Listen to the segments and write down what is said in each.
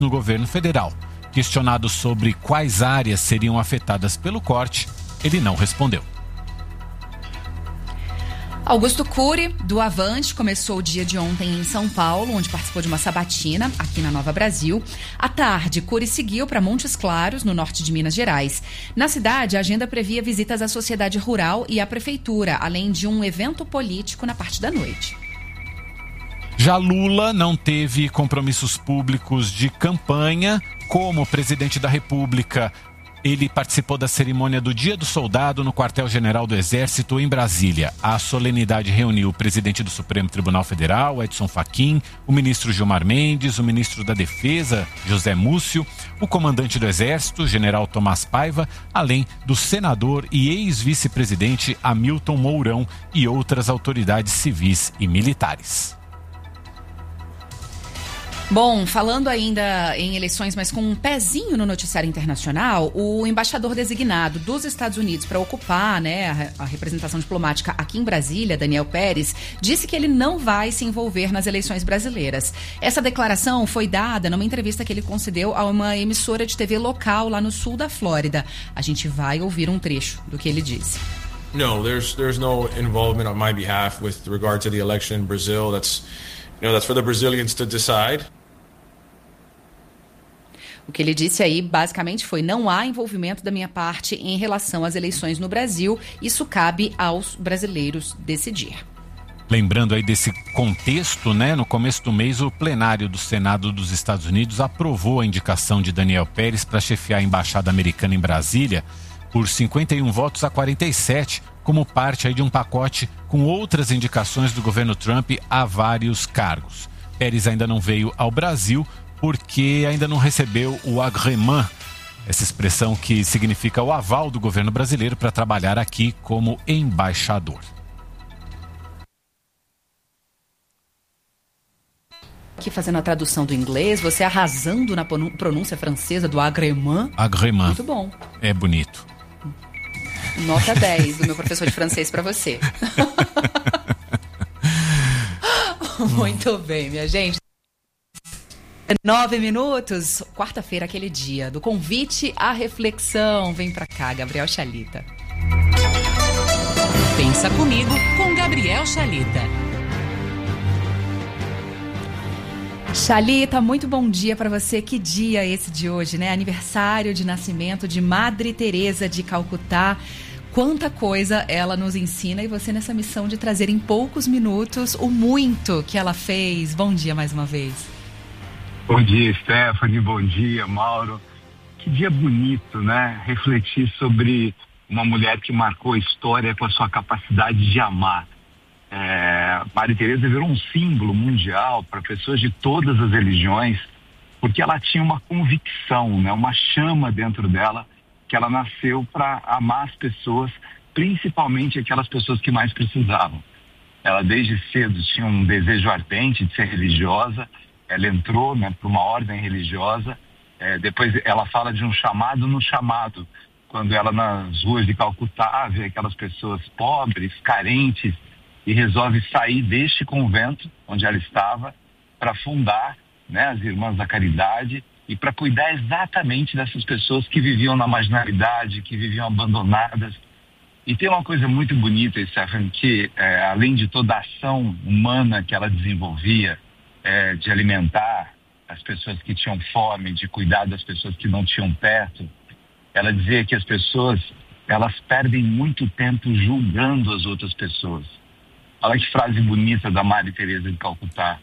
no governo federal. Questionado sobre quais áreas seriam afetadas pelo corte, ele não respondeu. Augusto Cury, do Avante, começou o dia de ontem em São Paulo, onde participou de uma sabatina aqui na Nova Brasil. À tarde, Cury seguiu para Montes Claros, no norte de Minas Gerais. Na cidade, a agenda previa visitas à sociedade rural e à prefeitura, além de um evento político na parte da noite. Já Lula não teve compromissos públicos de campanha. Como presidente da República, ele participou da cerimônia do Dia do Soldado no Quartel-General do Exército em Brasília. A solenidade reuniu o presidente do Supremo Tribunal Federal, Edson Fachin, o ministro Gilmar Mendes, o ministro da Defesa, José Múcio, o comandante do Exército, general Tomás Paiva, além do senador e ex-vice-presidente Hamilton Mourão e outras autoridades civis e militares. Bom, falando ainda em eleições, mas com um pezinho no noticiário internacional, o embaixador designado dos Estados Unidos para ocupar, a representação diplomática aqui em Brasília, Daniel Pérez, disse que ele não vai se envolver nas eleições brasileiras. Essa declaração foi dada numa entrevista que ele concedeu a uma emissora de TV local lá no sul da Flórida. A gente vai ouvir um trecho do que ele disse. No, there's no involvement on my behalf with regard to the election in Brazil. That's for the Brazilians to decide. O que ele disse aí, basicamente, foi: não há envolvimento da minha parte em relação às eleições no Brasil. Isso cabe aos brasileiros decidir. Lembrando aí desse contexto, no começo do mês, o plenário do Senado dos Estados Unidos aprovou a indicação de Daniel Pérez para chefiar a embaixada americana em Brasília por 51 votos a 47, como parte aí de um pacote com outras indicações do governo Trump a vários cargos. Pérez ainda não veio ao Brasil porque ainda não recebeu o agrément, essa expressão que significa o aval do governo brasileiro para trabalhar aqui como embaixador. Aqui fazendo a tradução do inglês, você arrasando na pronúncia francesa do agrément. Agrément. Muito bom. É bonito. Nota 10 do meu professor de francês para você. Muito bem, minha gente. 9 minutos, quarta-feira, aquele dia do convite à reflexão. Vem pra cá, Gabriel Chalita. Pensa comigo com Gabriel Chalita. Chalita, muito bom dia para você. Que dia esse de hoje, Aniversário de nascimento de Madre Teresa de Calcutá. Quanta coisa ela nos ensina, e você nessa missão de trazer em poucos minutos o muito que ela fez. Bom dia mais uma vez. Bom dia, Stephanie. Bom dia, Mauro. Que dia bonito, Refletir sobre uma mulher que marcou a história com a sua capacidade de amar. Madre Teresa virou um símbolo mundial para pessoas de todas as religiões, porque ela tinha uma convicção, uma chama dentro dela, que ela nasceu para amar as pessoas, principalmente aquelas pessoas que mais precisavam. Ela desde cedo tinha um desejo ardente de ser religiosa. Ela entrou para uma ordem religiosa, depois ela fala de um chamado no chamado, quando ela nas ruas de Calcutá vê aquelas pessoas pobres, carentes, e resolve sair deste convento onde ela estava para fundar as Irmãs da Caridade e para cuidar exatamente dessas pessoas que viviam na marginalidade, que viviam abandonadas. E tem uma coisa muito bonita, Stephanie, que além de toda a ação humana que ela desenvolvia, de alimentar as pessoas que tinham fome, de cuidar das pessoas que não tinham perto, ela dizia que as pessoas, elas perdem muito tempo julgando as outras pessoas. Olha que frase bonita da Madre Teresa de Calcutá: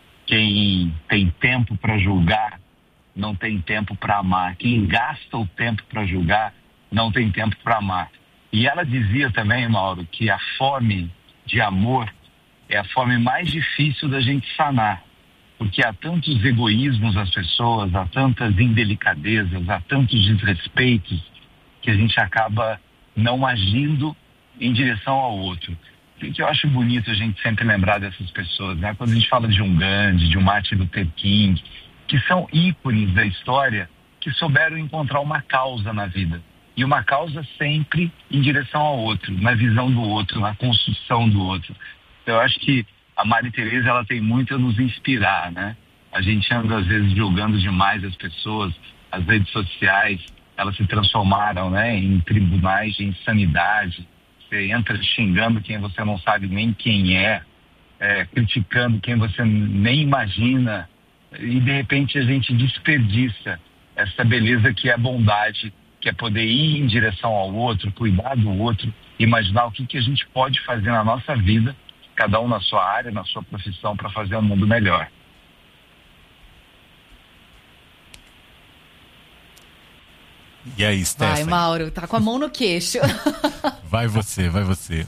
quem tem tempo para julgar não tem tempo para amar. Quem gasta o tempo para julgar não tem tempo para amar. E ela dizia também, Mauro, que a fome de amor é a fome mais difícil da gente sanar, porque há tantos egoísmos nas pessoas, há tantas indelicadezas, há tantos desrespeitos, que a gente acaba não agindo em direção ao outro. O que eu acho bonito a gente sempre lembrar dessas pessoas, Quando a gente fala de um Gandhi, de um Martin Luther King, que são ícones da história, que souberam encontrar uma causa na vida. E uma causa sempre em direção ao outro, na visão do outro, na construção do outro. Então, eu acho que a Madre Teresa, ela tem muito a nos inspirar, A gente anda, às vezes, julgando demais as pessoas. As redes sociais, elas se transformaram, né, em tribunais de insanidade. Você entra xingando quem você não sabe nem quem é, criticando quem você nem imagina. E, de repente, a gente desperdiça essa beleza que é a bondade, que é poder ir em direção ao outro, cuidar do outro, imaginar o que a gente pode fazer na nossa vida, cada um na sua área, na sua profissão, para fazer um mundo melhor. E aí, Stephanie? Vai, Mauro, tá com a mão no queixo. Vai você.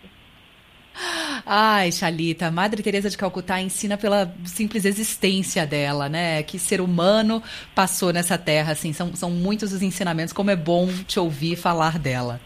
Ai, Xalita, Madre Teresa de Calcutá ensina pela simples existência dela, né? Que ser humano passou nessa terra, assim, são muitos os ensinamentos, como é bom te ouvir falar dela.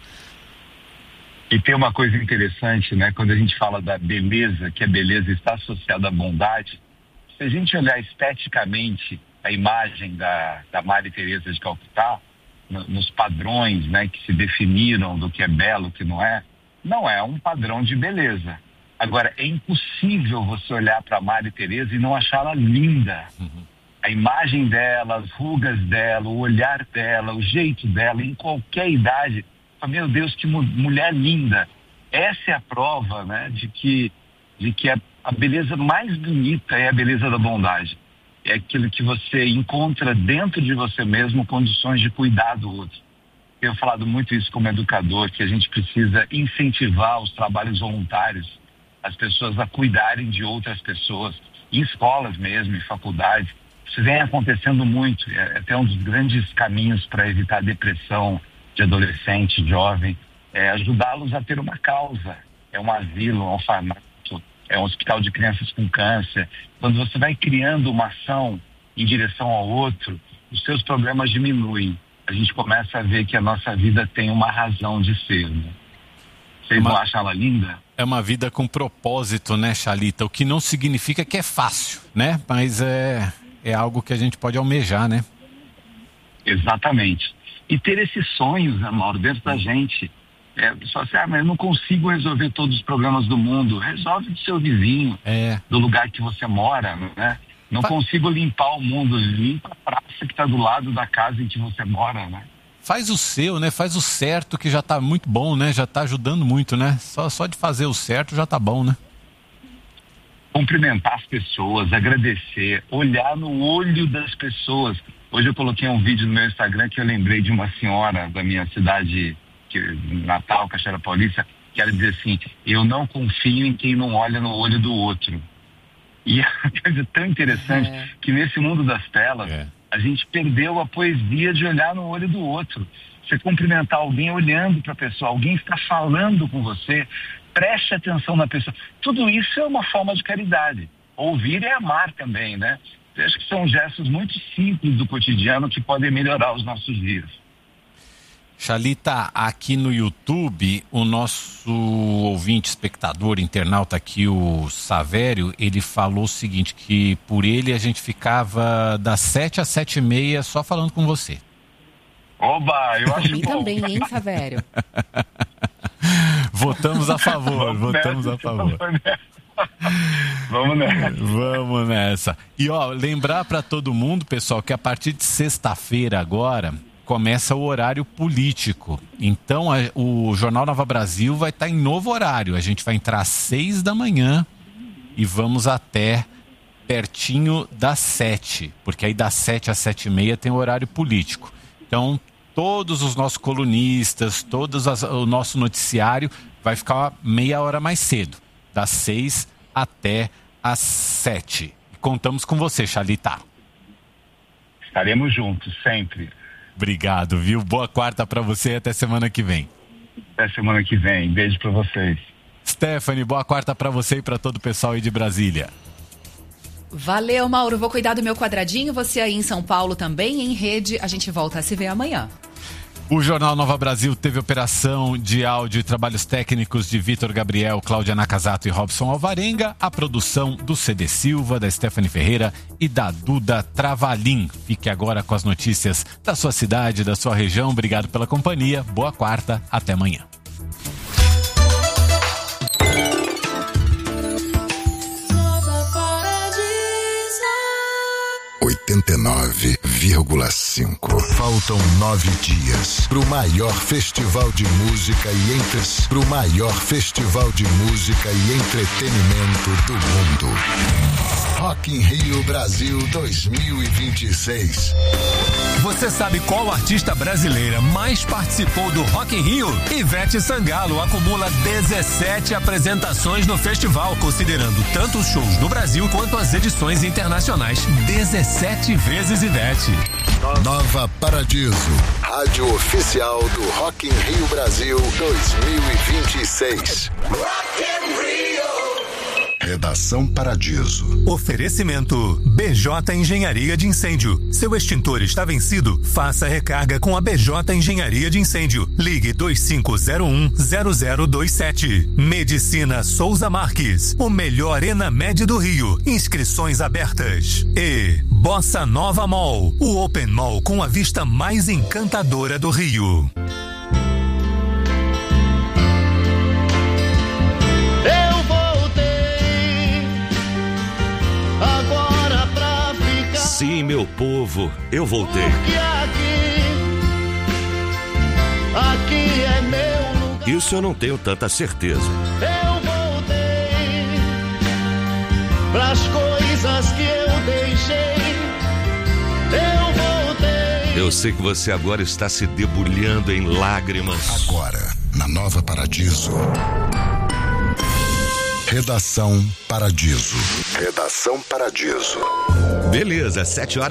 E tem uma coisa interessante, né? Quando a gente fala da beleza, que a beleza está associada à bondade, se a gente olhar esteticamente a imagem da Madre Teresa de Calcutá, nos padrões, né, que se definiram do que é belo, o que não é um padrão de beleza. Agora, é impossível você olhar para a Madre Teresa e não achá-la linda. A imagem dela, as rugas dela, o olhar dela, o jeito dela, em qualquer idade, meu Deus, que mulher linda. Essa é a prova, né, de que a beleza mais bonita é a beleza da bondade. É aquilo que você encontra dentro de você mesmo, condições de cuidar do outro. Eu tenho falado muito isso como educador, que a gente precisa incentivar os trabalhos voluntários, as pessoas a cuidarem de outras pessoas, em escolas mesmo, em faculdades. Isso vem acontecendo muito, é até um dos grandes caminhos para evitar a depressão de adolescente, jovem, é ajudá-los a ter uma causa. É um asilo, um orfanato, é um hospital de crianças com câncer. Quando você vai criando uma ação em direção ao outro, os seus problemas diminuem. A gente começa a ver que a nossa vida tem uma razão de ser, né? Vocês não acham ela linda? É uma vida com propósito, né, Xalita? O que não significa que é fácil, né? Mas é algo que a gente pode almejar, né? Exatamente. E ter esses sonhos, né, Mauro, dentro da gente. Só assim, mas eu não consigo resolver todos os problemas do mundo. Resolve do seu vizinho, do lugar que você mora, né? Não consigo limpar o mundo, limpa a praça que está do lado da casa em que você mora, né? Faz o seu, né? Faz o certo, que já está muito bom, né? Já está ajudando muito, né? Só de fazer o certo já está bom, né? Cumprimentar as pessoas, agradecer, olhar no olho das pessoas. Hoje eu coloquei um vídeo no meu Instagram que eu lembrei de uma senhora da minha cidade, Natal, Cachoeira Paulista, que ela dizia assim: eu não confio em quem não olha no olho do outro. E é uma coisa tão interessante que nesse mundo das telas a gente perdeu a poesia de olhar no olho do outro. Você cumprimentar alguém olhando para a pessoa, alguém está falando com você, preste atenção na pessoa. Tudo isso é uma forma de caridade. Ouvir é amar também, né? Eu acho que são gestos muito simples do cotidiano que podem melhorar os nossos dias. Xalita, aqui no YouTube, o nosso ouvinte, espectador, internauta aqui, o Savério, ele falou o seguinte, que por ele a gente ficava das 7 às 7h30 só falando com você. Oba, eu acho bom. Também, hein, Savério? Votamos a favor, Vamos nessa. E lembrar para todo mundo, pessoal, que a partir de sexta-feira agora começa o horário político. Então o Jornal Nova Brasil vai estar em novo horário. A gente vai entrar às 6 da manhã e vamos até pertinho das 7, porque aí das 7 às 7h30 tem o horário político. Então todos os nossos colunistas, o nosso noticiário vai ficar meia hora mais cedo, das 6 até às 7. Contamos com você, Xalita. Estaremos juntos, sempre. Obrigado, viu? Boa quarta pra você e até semana que vem. Até semana que vem. Beijo pra vocês. Stephanie, boa quarta pra você e pra todo o pessoal aí de Brasília. Valeu, Mauro. Vou cuidar do meu quadradinho. Você aí em São Paulo também, em rede. A gente volta a se ver amanhã. O Jornal Nova Brasil teve operação de áudio e trabalhos técnicos de Vitor Gabriel, Cláudia Nakazato e Robson Alvarenga. A produção do CD Silva, da Stephanie Ferreira e da Duda Travalim. Fique agora com as notícias da sua cidade, da sua região. Obrigado pela companhia. Boa quarta. Até amanhã. 89,5. Faltam 9 dias pro maior festival de música e pro maior festival de música e entretenimento do mundo. Rock in Rio Brasil 2026. Você sabe qual artista brasileira mais participou do Rock in Rio? Ivete Sangalo acumula 17 apresentações no festival, considerando tanto os shows no Brasil quanto as edições internacionais. 17 vezes Ivete. Nova Paradiso, rádio oficial do Rock in Rio Brasil 2026. Rock in Rio. Redação Paradiso. Oferecimento BJ Engenharia de Incêndio. Seu extintor está vencido? Faça recarga com a BJ Engenharia de Incêndio. Ligue 2501-0027. Medicina Souza Marques. O melhor Enamed do Rio. Inscrições abertas. E Bossa Nova Mall. O Open Mall com a vista mais encantadora do Rio. Sim, meu povo, eu voltei. Porque aqui é meu lugar. Isso eu não tenho tanta certeza. Eu voltei pras coisas que eu deixei. Eu voltei. Eu sei que você agora está se debulhando em lágrimas. Agora, na Nova Paradiso. Redação Paradiso. Redação Paradiso. Beleza,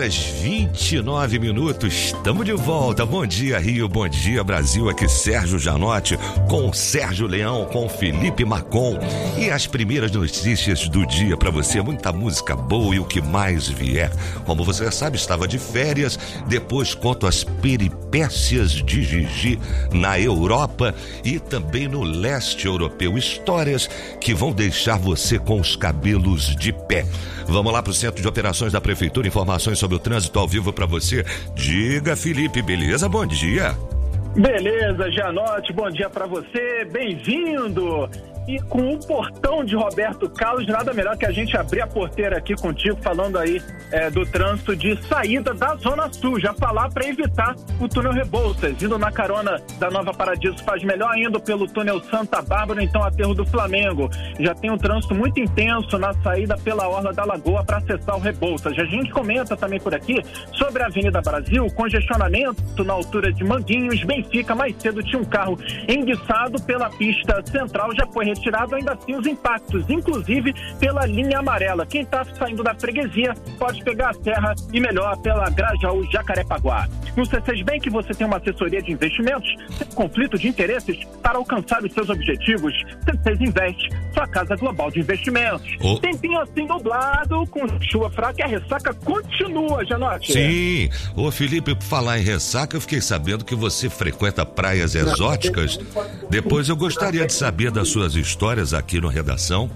7h29. Estamos de volta. Bom dia, Rio. Bom dia, Brasil. Aqui Sérgio Janotti com Sérgio Leão, com Felipe Macon. E as primeiras notícias do dia para você. Muita música boa e o que mais vier. Como você já sabe, estava de férias. Depois conto as peripécias de Gigi na Europa e também no leste europeu. Histórias que vão deixar você com os cabelos de pé. Vamos lá para o Centro de Operações da Prefeitura, informações sobre o trânsito ao vivo para você. Diga, Felipe, beleza? Bom dia. Beleza, Janotti, bom dia para você, bem-vindo. E com o portão de Roberto Carlos, nada melhor que a gente abrir a porteira aqui contigo, falando aí do trânsito de saída da Zona Sul, já falar para evitar o túnel Rebouças, indo na carona da Nova Paradiso, faz melhor indo pelo túnel Santa Bárbara, então aterro do Flamengo. Já tem um trânsito muito intenso na saída pela Orla da Lagoa para acessar o Rebouças. A gente comenta também por aqui sobre a Avenida Brasil, congestionamento na altura de Manguinhos, Benfica. Mais cedo tinha um carro enguiçado pela pista central, já foi retirado, ainda assim os impactos, inclusive pela linha amarela. Quem está saindo da freguesia pode pegar a serra e melhor pela Grajaú Jacarepaguá. No C6 Bank você tem uma assessoria de investimentos, tem conflito de interesses para alcançar os seus objetivos. C6 Investe, sua casa global de investimentos. Tempinho assim nublado, com chuva fraca e a ressaca continua, Janotti. Sim. Ô Felipe, por falar em ressaca, eu fiquei sabendo que você frequenta praias exóticas. Depois eu gostaria de saber das suas histórias aqui no Redação.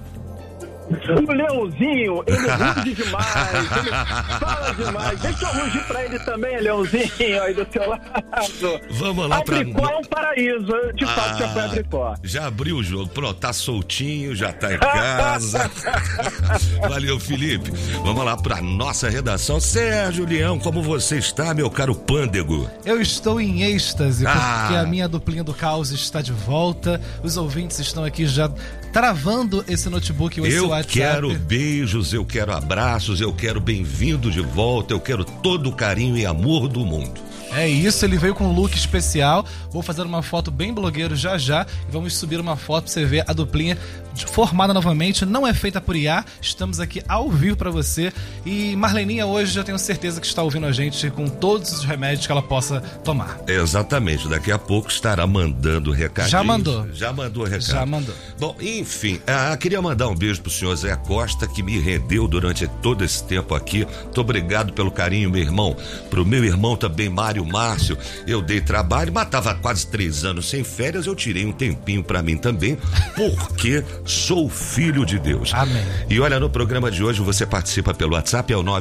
O Leãozinho, ele ruge demais, ele fala demais. Deixa eu rugir pra ele também, Leãozinho, aí do seu lado. Vamos lá pra... Abricó é um paraíso, de fato já foi Abricó. Já abriu o jogo, pronto, tá soltinho, já tá em casa. Valeu, Felipe. Vamos lá pra nossa redação. Sérgio Leão, como você está, meu caro pândego? Eu estou em êxtase, porque a minha duplinha do caos está de volta. Os ouvintes estão aqui já travando esse notebook, esse WhatsApp. Eu quero beijos, eu quero abraços, eu quero bem-vindo de volta, eu quero todo o carinho e amor do mundo. É isso, ele veio com um look especial. Vou fazer uma foto bem blogueiro já e vamos subir uma foto pra você ver a duplinha formada novamente. Não é feita por IA, estamos aqui ao vivo pra você. E Marleninha hoje já tenho certeza que está ouvindo a gente com todos os remédios que ela possa tomar. Exatamente, daqui a pouco estará mandando recadinho. Já mandou. Já mandou recado. Já mandou. Bom, enfim, queria mandar um beijo pro senhor Zé Costa, que me rendeu durante todo esse tempo aqui. Muito obrigado pelo carinho, meu irmão. Pro meu irmão também, Mário Márcio, eu dei trabalho, mas tava quase 3 anos sem férias, eu tirei um tempinho pra mim também, porque sou filho de Deus. Amém. E olha, no programa de hoje você participa pelo WhatsApp, é o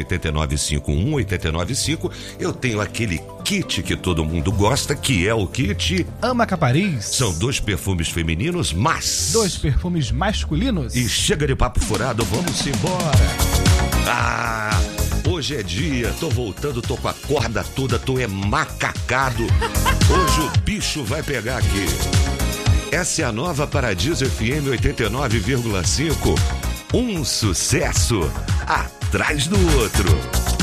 9989511895. Eu tenho aquele kit que todo mundo gosta, que é o kit Ama Capariz. São 2 perfumes femininos, mas 2 perfumes masculinos. E chega de papo furado, vamos embora. Hoje é dia, tô voltando, tô com a corda toda, tô macacado. Hoje o bicho vai pegar aqui. Essa é a nova Paradiso FM 89,5. Um sucesso atrás do outro.